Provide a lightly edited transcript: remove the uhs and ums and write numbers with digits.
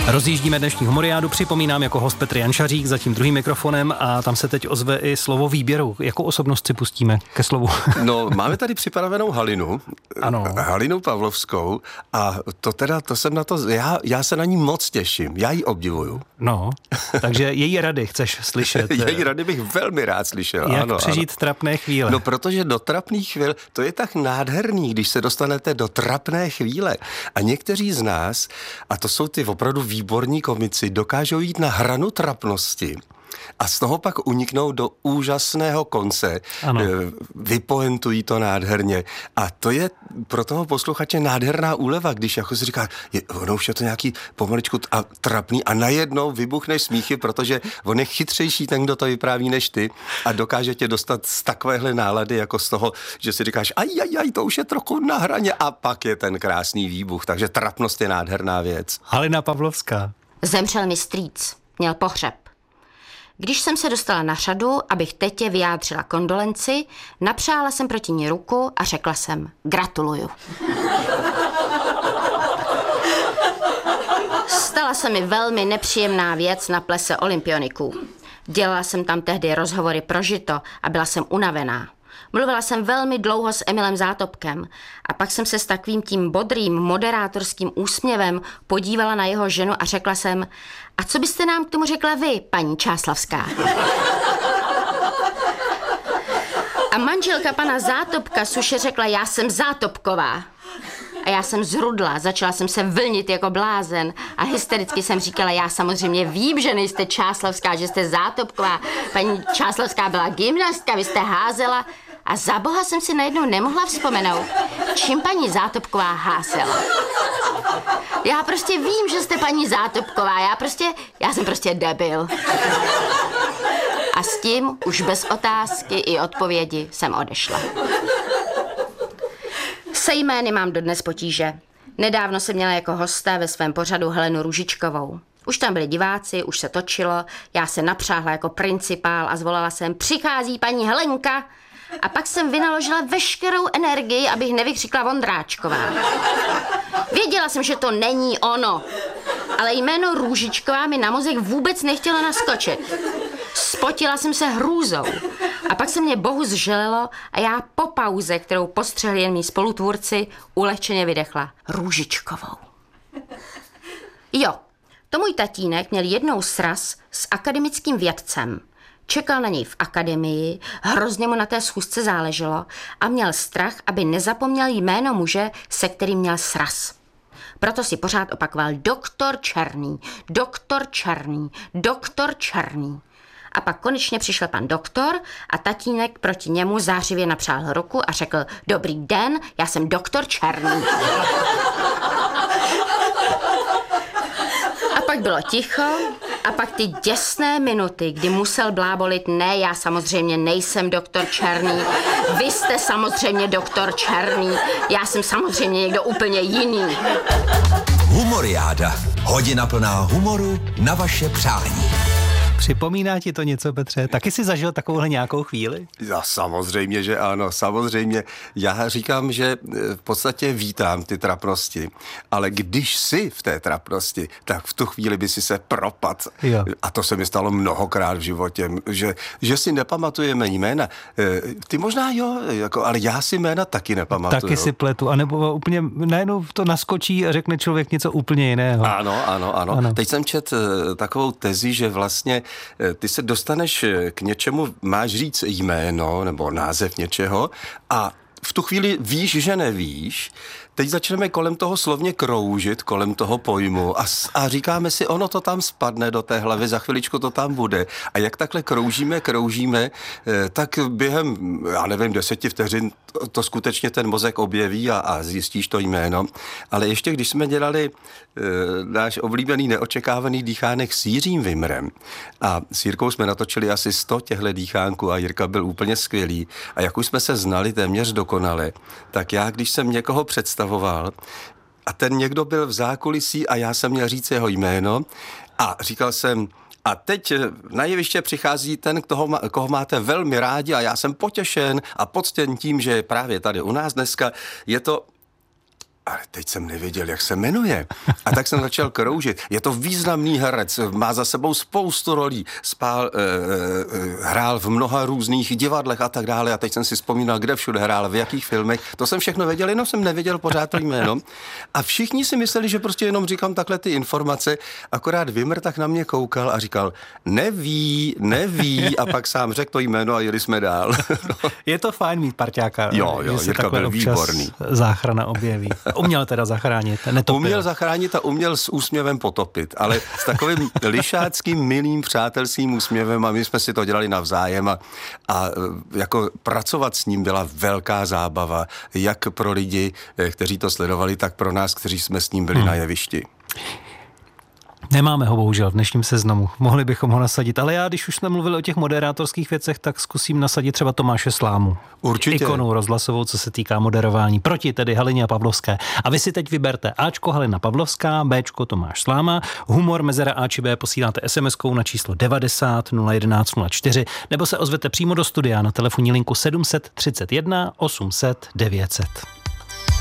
Rozjíždíme dnešní humoriádu, připomínám jako host Petr Jančařík za tím druhým mikrofonem a tam se teď ozve i slovo výběru. Jakou osobnost si pustíme ke slovu? No, máme tady připravenou Halinu. Ano. Halinu Pavlovskou a to jsem na to, já se na ní moc těším, já ji obdivuju. No, takže její rady chceš slyšet. Její rady bych velmi rád slyšel. Jak ano, přežít ano. Trapné chvíle. No, protože do trapných chvíle, to je tak nádherný, když se dostanete do trapné chvíle. A někteří z nás, a to jsou ty opravdu výborní komici, dokážou jít na hranu trapnosti a z toho pak uniknou do úžasného konce. Ano. Vypoentují to nádherně. A to je pro toho posluchače nádherná úleva, když jako si říká, ono už je to nějaký pomaličku a trapný a najednou vybuchneš smíchy, protože on je chytřejší ten, kdo to vypráví než ty a dokáže tě dostat z takovéhle nálady, jako z toho, že si říkáš, aj, to už je trochu na hraně a pak je ten krásný výbuch. Takže trapnost je nádherná věc. Halina Pavlovská. Zemřel mi strýc, měl pohřeb. Když jsem se dostala na řadu, abych tetě vyjádřila kondolenci, napřála jsem proti ní ruku a řekla jsem gratuluju. Stala se mi velmi nepříjemná věc na plese olympioniků. Dělala jsem tam tehdy rozhovory pro Žito a byla jsem unavená. Mluvila jsem velmi dlouho s Emilem Zátopkem a pak jsem se s takovým tím bodrým moderátorským úsměvem podívala na jeho ženu a řekla jsem, a co byste nám k tomu řekla vy, paní Čáslavská? A manželka pana Zátopka suše řekla, já jsem Zátopková. A já jsem zrudla, začala jsem se vlnit jako blázen a hystericky jsem říkala, já samozřejmě vím, že nejste Čáslavská, že jste Zátopková. Paní Čáslavská byla gymnastka, vy jste házela a za boha jsem si najednou nemohla vzpomenout, čím paní Zátopková házela. Já prostě vím, že jste paní Zátopková, já jsem prostě debil. A s tím už bez otázky i odpovědi jsem odešla. Se jmény mám dodnes potíže. Nedávno jsem měla jako hosta ve svém pořadu Helenu Růžičkovou. Už tam byli diváci, už se točilo, já se napřáhla jako principál a zvolala jsem, přichází paní Helenka. A pak jsem vynaložila veškerou energii, abych nevykřikla Vondráčková. Věděla jsem, že to není ono, ale jméno Růžičková mi na mozek vůbec nechtělo naskočit. Spotila jsem se hrůzou a pak se mě bohu zželelo a já po pauze, kterou postřehli jen mý spolutvůrci, ulehčeně vydechla Růžičkovou. Jo, to můj tatínek měl jednou sraz s akademickým vědcem. Čekal na něj v akademii, hrozně mu na té schůzce záleželo a měl strach, aby nezapomněl jméno muže, se kterým měl sraz. Proto si pořád opakoval doktor Černý, doktor Černý, doktor Černý. A pak konečně přišel pan doktor a tatínek proti němu zářivě napřál ruku a řekl, dobrý den, já jsem doktor Černý. A pak bylo ticho a pak ty děsné minuty, kdy musel blábolit, ne, já samozřejmě nejsem doktor Černý, vy jste samozřejmě doktor Černý, já jsem samozřejmě někdo úplně jiný. Humoriáda. Hodina plná humoru na vaše přání. Připomíná ti to něco, Petře? Taky jsi zažil takovouhle nějakou chvíli? Já samozřejmě, že ano, samozřejmě. Já říkám, že v podstatě vítám ty trapnosti, ale když jsi v té trapnosti, tak v tu chvíli by si se propadl. Jo. A to se mi stalo mnohokrát v životě, že si nepamatujeme jména. Ty možná jo, ale já si jména taky nepamatuju. Taky si pletu, anebo úplně najednou to naskočí a řekne člověk něco úplně jiného. Ano. Teď jsem četl takovou tezi, že vlastně ty se dostaneš k něčemu, máš říct jméno nebo název něčeho a v tu chvíli víš, že nevíš. Teď začneme kolem toho slovně kroužit, kolem toho pojmu a říkáme si, ono to tam spadne do té hlavy, za chviličku to tam bude. A jak takhle kroužíme, tak během, 10 vteřin to skutečně ten mozek objeví a zjistíš to jméno. Ale ještě když jsme dělali náš oblíbený neočekávaný dýchánek s Jiřím Vimrem a s Jirkou jsme natočili asi 100 těchto dýchánků a Jirka byl úplně skvělý. A jak už jsme se znali téměř dokonale, tak já, když jsem někoho představoval a ten někdo byl v zákulisí a já jsem měl říct jeho jméno a říkal jsem, a teď na jeviště přichází ten, koho máte velmi rádi a já jsem potěšen a poctěn tím, že je právě tady u nás dneska. Je to ale teď jsem nevěděl, jak se jmenuje. A tak jsem začal kroužit. Je to významný herec, má za sebou spoustu rolí, hrál v mnoha různých divadlech a tak dále. A teď jsem si vzpomínal, kde všude hrál, v jakých filmech. To jsem všechno věděl, jenom jsem nevěděl pořád to jméno. A všichni si mysleli, že prostě jenom říkám takhle ty informace. Akorát Vimr tak na mě koukal a říkal, neví. A pak sám řekl to jméno a jeli jsme dál. Je to fajn mít parťáka, jo, že se Jirka byl výborný. Záchrana objeví. Uměl teda zachránit, netopil. Uměl zachránit a uměl s úsměvem potopit, ale s takovým lišáckým, milým, přátelským úsměvem a my jsme si to dělali navzájem a jako pracovat s ním byla velká zábava, jak pro lidi, kteří to sledovali, tak pro nás, kteří jsme s ním byli na jevišti. Nemáme ho bohužel v dnešním seznamu. Mohli bychom ho nasadit, ale já, když už jsme mluvili o těch moderátorských věcech, tak zkusím nasadit třeba Tomáše Slámu. Určitě. Ikonu rozhlasovou, co se týká moderování. Proti tedy Halině Pavlovské. A vy si teď vyberte Ačko Halina Pavlovská, Bčko Tomáš Sláma, humor mezera A či B posíláte SMS-kou na číslo 90 011 04 nebo se ozvete přímo do studia na telefonní linku 731 800 900.